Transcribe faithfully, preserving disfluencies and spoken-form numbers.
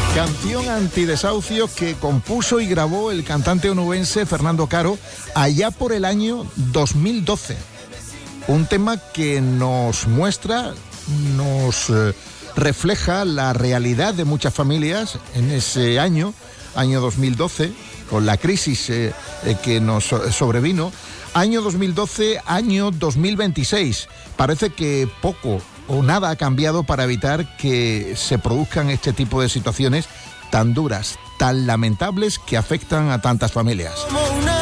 Canción antidesahucios que compuso y grabó el cantante onubense Fernando Caro allá por el año dos mil doce. Un tema que nos muestra, nos eh, refleja la realidad de muchas familias en ese año, año dos mil doce, con la crisis eh, eh, que nos sobrevino. Año dos mil doce, año dos mil veintiséis. Parece que poco o nada ha cambiado para evitar que se produzcan este tipo de situaciones tan duras, tan lamentables que afectan a tantas familias.